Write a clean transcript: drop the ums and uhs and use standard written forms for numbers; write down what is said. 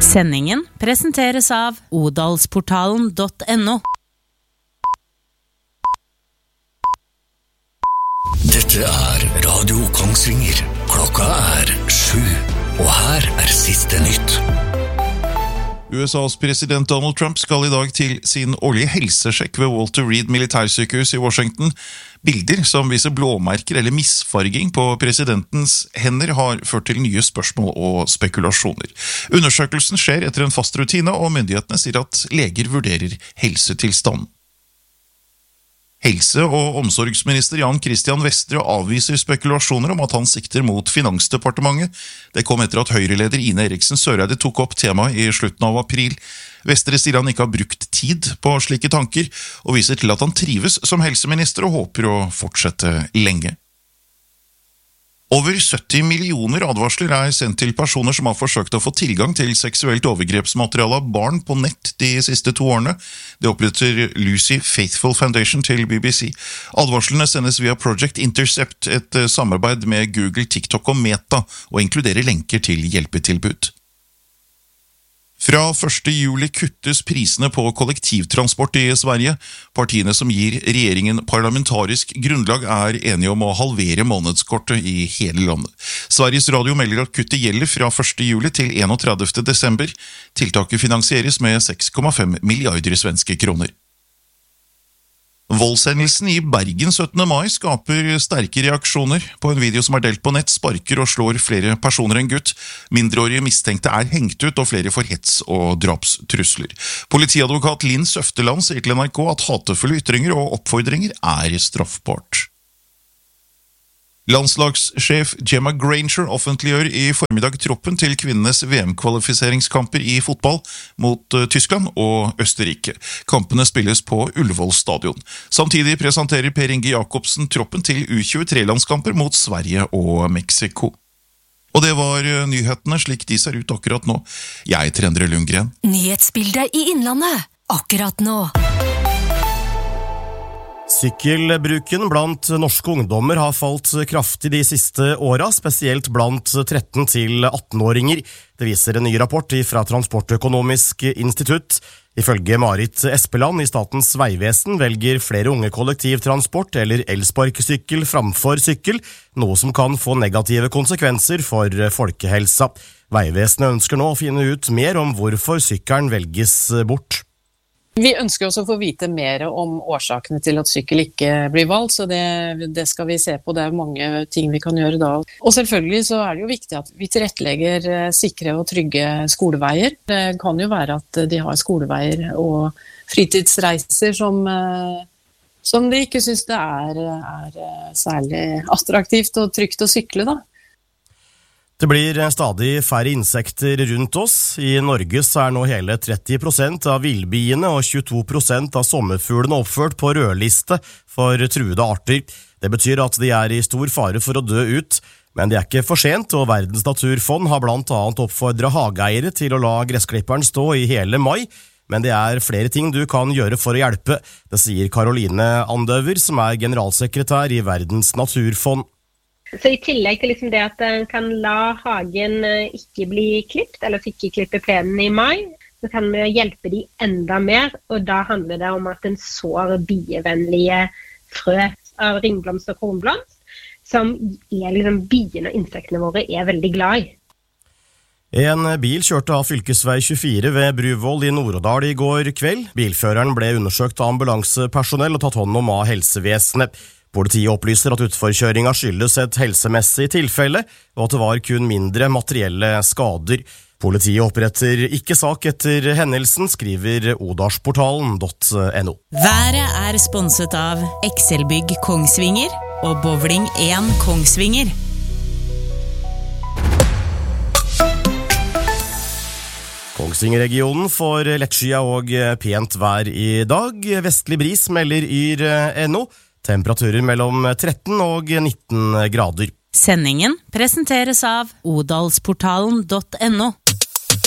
Sendingen presenteres av odalsportalen.no. Dette Radio Kongsvinger. Klokka 7, og her siste nytt. USAs president Donald Trump skal I dag til sin årlige helsesjekk ved Walter Reed militærsykehus I Washington. Bilder som viser blåmerker eller misfarging på presidentens hender har ført til nye spørsmål og spekulasjoner. Undersøkelsen skjer etter en fast rutine, og myndighetene sier at leger vurderer helsetilstanden. Helse- og omsorgsminister Jan Christian Vestre avviser spekulasjoner om at han sikter mot Finansdepartementet. Det kom etter at Høyre-leder Ine Eriksen Søreide tok opp temaet I slutten av april. Vestre sier han ikke har brukt tid på slike tanker, og viser til at han trives som helseminister og håper å fortsette lenge. Over 70 millioner advarsler sendt til personer som har forsøkt å få tilgang til seksuelt overgrepsmateriale av barn på nett de siste 2 årene. Det opplyser Lucy Faithfull Foundation til BBC. Advarslene sendes via Project Intercept, et samarbeid med Google, TikTok og Meta, og inkluderer lenker til hjelpetilbud. Fra 1. juli kuttes prisene på kollektivtransport I Sverige. Partiene som gir regjeringen parlamentarisk grunnlag enige om å halvere månedskortet I hele landet. Sveriges Radio melder at kuttet gjelder fra 1. juli til 31. desember. Tiltaket finansieres med 6,5 milliarder svenske kroner. Voldshendelsen I Bergen 17. mai skaper sterke reaksjoner. På en video som delt på nett sparker og slår flere personer enn gutt. Mindreårige mistenkte hengt ut, og flere får hets og drapstrusler. Politiadvokat Linn Søfteland sier til NRK at hatefulle ytringer og oppfordringer straffbart. Landslagssjef Gemma Granger offentliggjør I formiddag troppen til kvinnenes VM-kvalifiseringskamper I fotball mot Tyskland og Østerrike. Kampene spilles på Ullevål stadion. Samtidig presenterer Per Inge Jacobsen troppen til U23-landskamper mot Sverige og Mexico. Og det var nyhetene slik de ser ut akkurat nå. Jeg Endre Lundgren. Nyhetsbildet I Innlandet akkurat nå. Sykkelbruken blant norske ungdommer har falt kraftig de siste åra, spesielt blant 13- til 18-åringer. Det viser en ny rapport fra Transportøkonomisk institutt. Ifølge Marit Espeland I Statens Vegvesen velger flere unge kollektivtransport eller elsparkesykkel framfor sykkel, noe som kan få negative konsekvenser for folkehelsa. Vegvesenet ønsker nå å finne ut mer om hvorfor sykkelen velges bort. Vi ønsker også å få vite mer om årsakene til at sykkel ikke blir valgt, så det skal vi se på. Det mange ting vi kan gjøre da. Og selvfølgelig så det jo viktig at vi tilrettelegger sikre og trygge skoleveier. Det kan jo være at de har skoleveier og fritidsreiser som de ikke synes det særlig attraktivt og trygt å sykle da. Det blir stadig færre insekter rundt oss. I Norge så nå hele 30% av villbiene og 22% av sommerfuglene oppført på rødliste for truede arter. Det betyr at de I stor fare for å dø ut, men det ikke for sent, og Verdens naturfond har blant annet oppfordret hageeiere til å la gressklipperen stå I hele mai. Men det flere ting du kan gjøre for å hjelpe. Det sier Caroline Andøver, som generalsekretær I Verdens naturfond. Så I tillegg til liksom det at den kan la hagen ikke bli klippet, eller ikke klippe plenen I mai, så kan vi hjelpe de enda mer, og da handler det om at den sår bievennlige frø av ringblomst og kornblomst, som liksom biene og insektene våre veldig glad I. En bil kjørte av fylkesvei 24 ved Bruvoll I Nord-Odal I går kveld. Bilføreren ble undersøkt av ambulansepersonell og tatt hånd om av helsevesenet. Politiet opplyser at utforkjøringa skyldes et helsemessig tilfelle, og at det var kun mindre materielle skader. Politiet oppretter ikke sak etter hendelsen, skriver odalsportalen.no. Været sponset av Excelbygg Kongsvinger og Bowling 1 Kongsvinger. Kongsvinger-regionen får lettskia og pent vær I dag. Vestlig bris melder Yr.no. Temperaturer mellom 13 og 19 grader. Sendingen presenteres av odalsportalen.no.